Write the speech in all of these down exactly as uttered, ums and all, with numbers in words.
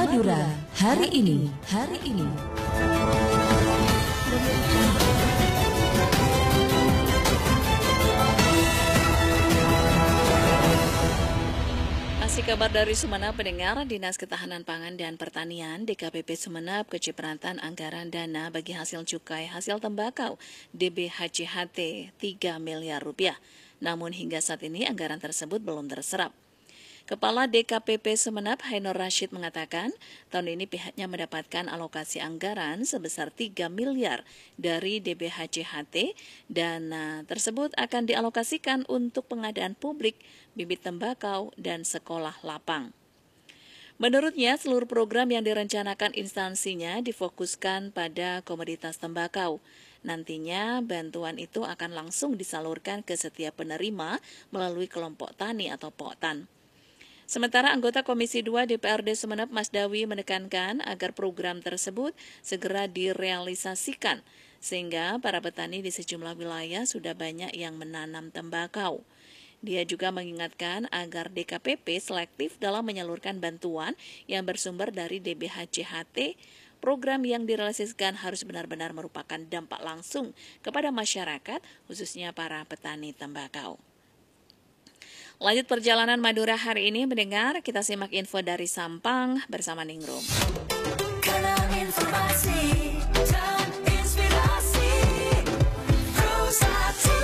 Madura hari ini, hari ini. Masih kabar dari Sumeneb, pendengar. Dinas Ketahanan Pangan dan Pertanian D K P P Sumeneb kecipratan anggaran dana bagi hasil cukai hasil tembakau D B H C H T tiga miliar rupiah. Namun hingga saat ini anggaran tersebut belum terserap. Kepala D K P P Sumeneb Hainur Rashid mengatakan, tahun ini pihaknya mendapatkan alokasi anggaran sebesar tiga miliar dari D B H C H T. Dana tersebut akan dialokasikan untuk pengadaan publik, bibit tembakau, dan sekolah lapang. Menurutnya, seluruh program yang direncanakan instansinya difokuskan pada komoditas tembakau. Nantinya, bantuan itu akan langsung disalurkan ke setiap penerima melalui kelompok tani atau Poktan. Sementara anggota Komisi dua D P R D Sumeneb Mas Dawi menekankan agar program tersebut segera direalisasikan, sehingga para petani di sejumlah wilayah sudah banyak yang menanam tembakau. Dia juga mengingatkan agar D K P P selektif dalam menyalurkan bantuan yang bersumber dari D B H C H T. Program yang direalisasikan harus benar-benar merupakan dampak langsung kepada masyarakat, khususnya para petani tembakau. Lanjut perjalanan Madura hari ini, mendengar, kita simak info dari Sampang bersama Ningrum. Kanal informasi dan inspirasi Rosatu.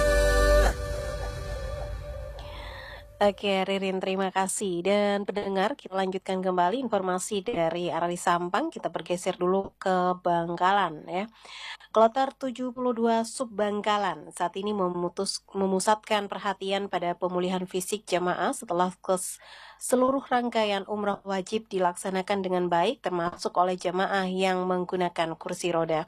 Oke, Ririn, terima kasih. Dan pendengar, kita lanjutkan kembali informasi dari arah Sampang. Kita bergeser dulu ke Bangkalan ya. Kloter tujuh puluh dua Sub Bangkalan saat ini memutus, memusatkan perhatian pada pemulihan fisik jamaah setelah kes, seluruh rangkaian umroh wajib dilaksanakan dengan baik, termasuk oleh jamaah yang menggunakan kursi roda.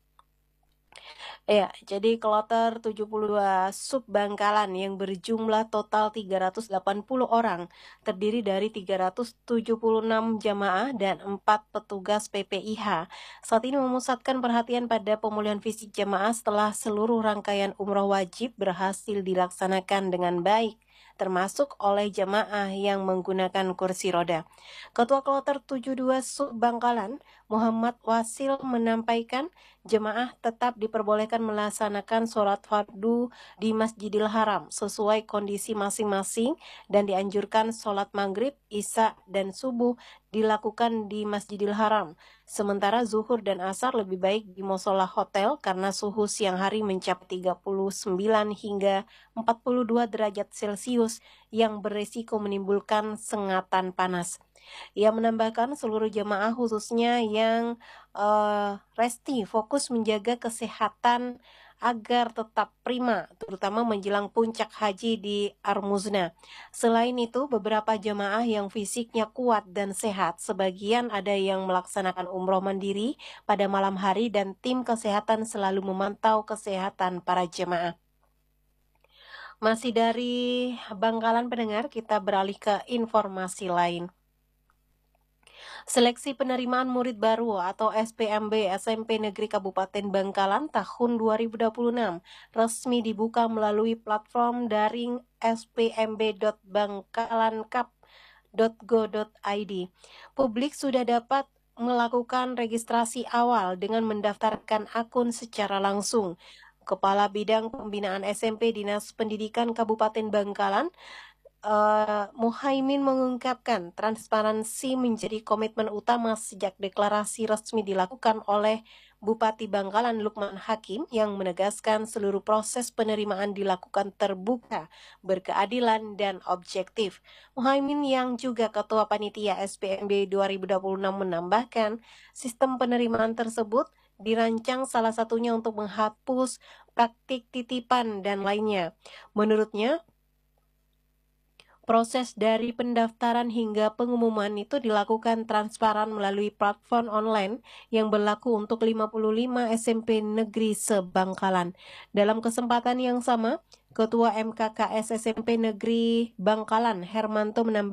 Ya, jadi kloter tujuh puluh dua Sub Bangkalan yang berjumlah total tiga ratus delapan puluh orang terdiri dari tiga ratus tujuh puluh enam jamaah dan empat petugas P P I H. Saat ini memusatkan perhatian pada pemulihan fisik jamaah setelah seluruh rangkaian umroh wajib berhasil dilaksanakan dengan baik, termasuk oleh jamaah yang menggunakan kursi roda. Ketua Kloter tujuh puluh dua Sub Bangkalan, Muhammad Wasil, menyampaikan jemaah tetap diperbolehkan melaksanakan sholat fardu di Masjidil Haram sesuai kondisi masing-masing dan dianjurkan sholat maghrib, isya, dan subuh dilakukan di Masjidil Haram. Sementara zuhur dan asar lebih baik di musola hotel karena suhu siang hari mencapai tiga puluh sembilan hingga empat puluh dua derajat Celcius yang beresiko menimbulkan sengatan panas. Ia menambahkan seluruh jemaah khususnya yang uh, resti fokus menjaga kesehatan agar tetap prima, terutama menjelang puncak haji di Armuzna. Selain itu, beberapa jemaah yang fisiknya kuat dan sehat, sebagian ada yang melaksanakan umroh mandiri pada malam hari dan tim kesehatan selalu memantau kesehatan para jemaah. Masih dari Bangkalan, pendengar, kita beralih ke informasi lain. Seleksi penerimaan murid baru atau S P M B S M P Negeri Kabupaten Bangkalan tahun dua ribu dua puluh enam resmi dibuka melalui platform daring s p m b dot bangkalankap dot go dot i d. Publik sudah dapat melakukan registrasi awal dengan mendaftarkan akun secara langsung. Kepala Bidang Pembinaan S M P Dinas Pendidikan Kabupaten Bangkalan, Uh, Muhaimin mengungkapkan transparansi menjadi komitmen utama sejak deklarasi resmi dilakukan oleh Bupati Bangkalan Lukman Hakim yang menegaskan seluruh proses penerimaan dilakukan terbuka, berkeadilan, dan objektif. Muhaimin yang juga Ketua Panitia S P M B dua ribu dua puluh enam menambahkan sistem penerimaan tersebut dirancang salah satunya untuk menghapus praktik titipan dan lainnya. Menurutnya, proses dari pendaftaran hingga pengumuman itu dilakukan transparan melalui platform online yang berlaku untuk lima puluh lima S M P negeri se-Bangkalan. Dalam kesempatan yang sama, Ketua M K K S S M P Negeri Bangkalan Hermanto menambahkan